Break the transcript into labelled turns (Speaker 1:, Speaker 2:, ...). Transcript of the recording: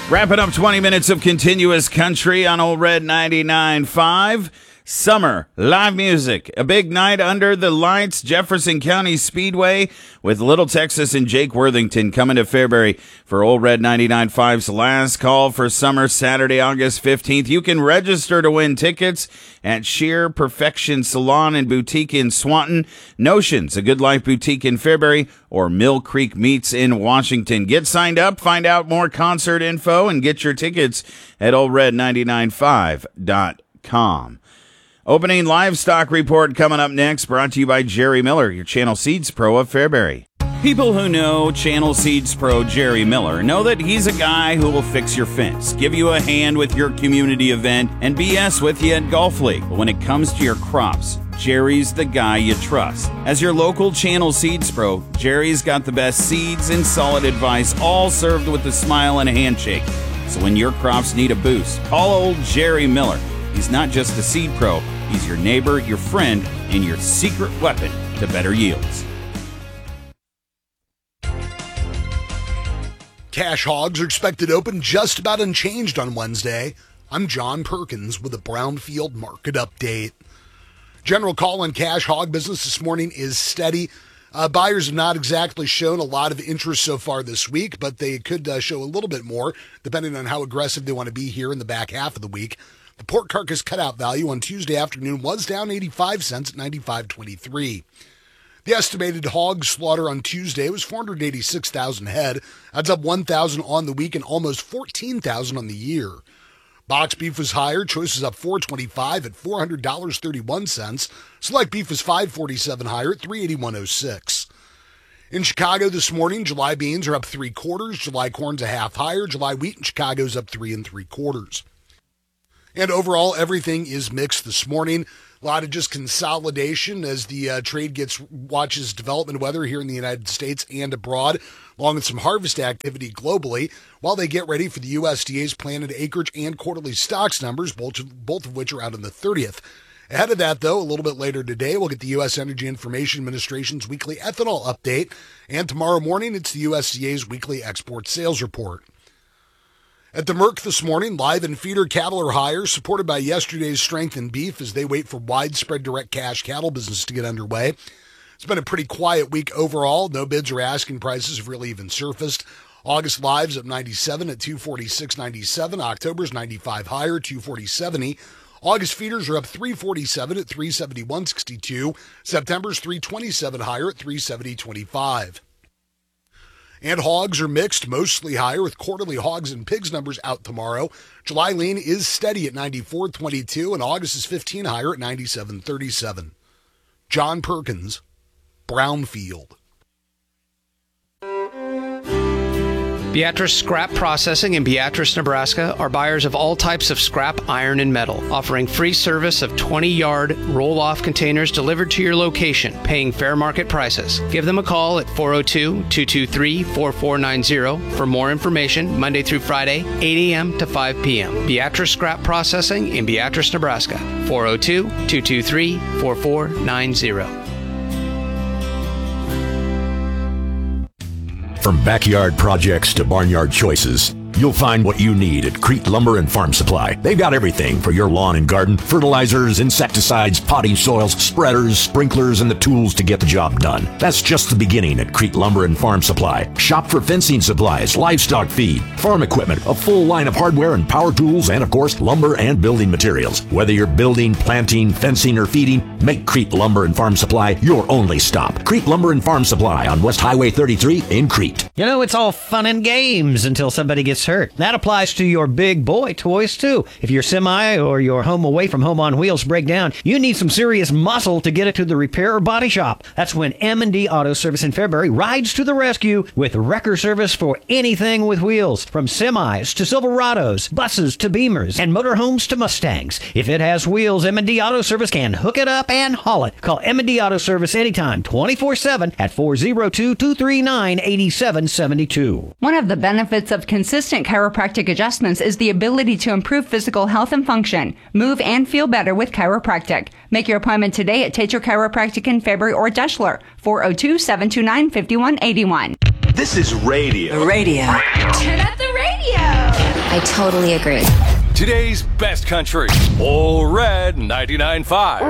Speaker 1: Wrapping up 20 minutes of continuous country on Old Red 99.5. Summer, live music, a big night under the lights, Jefferson County Speedway with Little Texas and Jake Worthington coming to Fairbury for Old Red 99.5's last call for summer, Saturday, August 15th. You can register to win tickets at Sheer Perfection Salon and Boutique in Swanton, Notions, A Good Life Boutique in Fairbury, or Mill Creek Meats in Washington. Get signed up, find out more concert info, and get your tickets at oldred995.com. Opening livestock report coming up next, brought to you by Jerry Miller, your Channel Seeds Pro of Fairbury. People who know Channel Seeds Pro Jerry Miller know that he's a guy who will fix your fence, give you a hand with your community event, and BS with you at Golf League. But when it comes to your crops, Jerry's the guy you trust. As your local Channel Seeds Pro, Jerry's got the best seeds and solid advice, all served with a smile and a handshake. So when your crops need a boost, call old Jerry Miller. He's not just a seed pro, he's your neighbor, your friend, and your secret weapon to better yields.
Speaker 2: Cash hogs are expected to open just about unchanged on Wednesday. I'm John Perkins with a Brownfield market update. General call on cash hog business this morning is steady. Buyers have not exactly shown a lot of interest so far this week, but they could show a little bit more depending on how aggressive they want to be here in the back half of the week. The pork carcass cutout value on Tuesday afternoon was down 85 cents at 95.23. The estimated hog slaughter on Tuesday was 486,000 head. That's up 1,000 on the week and almost 14,000 on the year. Box beef was higher. Choice is up $4.25 at $400.31. Select beef was $5.47 higher at $381.06. In Chicago this morning, July beans are up 3/4. July corn's a half higher. July wheat in Chicago's up 3 3/4. And overall, everything is mixed this morning. A lot of just consolidation as the trade watches development weather here in the United States and abroad, along with some harvest activity globally, while they get ready for the USDA's planted acreage and quarterly stocks numbers, both of which are out on the 30th. Ahead of that, though, a little bit later today, we'll get the U.S. Energy Information Administration's weekly ethanol update, and tomorrow morning, it's the USDA's weekly export sales report. At the Merc this morning, live and feeder cattle are higher, supported by yesterday's strength in beef as they wait for widespread direct cash cattle business to get underway. It's been a pretty quiet week overall. No bids or asking prices have really even surfaced. August lives up 97 at 246.97. October's 95 higher, 240.70. August feeders are up 347 at 371.62. September's 327 higher at 370.25. And hogs are mixed, mostly higher, with quarterly hogs and pigs numbers out tomorrow. July lean is steady at 94.22, and August is 15 higher at 97.37. John Perkins, Brownfield.
Speaker 3: Beatrice Scrap Processing in Beatrice, Nebraska are buyers of all types of scrap, iron, and metal, offering free service of 20-yard roll-off containers delivered to your location, paying fair market prices. Give them a call at 402-223-4490 for more information, Monday through Friday, 8 a.m. to 5 p.m. Beatrice Scrap Processing in Beatrice, Nebraska, 402-223-4490.
Speaker 4: From backyard projects to barnyard choices, you'll find what you need at Crete Lumber and Farm Supply. They've got everything for your lawn and garden: fertilizers, insecticides, potting soils, spreaders, sprinklers, and the tools to get the job done. That's just the beginning at Crete Lumber and Farm Supply. Shop for fencing supplies, livestock feed, farm equipment, a full line of hardware and power tools, and of course, lumber and building materials. Whether you're building, planting, fencing, or feeding, make Crete Lumber and Farm Supply your only stop. Crete Lumber and Farm Supply on West Highway 33 in Crete.
Speaker 5: You know, it's all fun and games until somebody gets hurt. That applies to your big boy toys, too. If your semi or your home away from home on wheels break down, you need some serious muscle to get it to the repair or body shop. That's when M&D Auto Service in Fairbury rides to the rescue with wrecker service for anything with wheels. From semis to Silverados, buses to Beamers, and motorhomes to Mustangs. If it has wheels, M&D Auto Service can hook it up and haul it. Call M&D Auto Service anytime, 24/7 at 402-239-8772.
Speaker 6: One of the benefits of consistent chiropractic adjustments is the ability to improve physical health and function, move and feel better with chiropractic. Make your appointment today at Tater Chiropractic in Fairbury or Deschler, 402-729-5181.
Speaker 7: This is radio.
Speaker 8: Radio.
Speaker 9: Turn up the radio.
Speaker 7: I totally agree.
Speaker 8: Today's best country. All Red 99.5.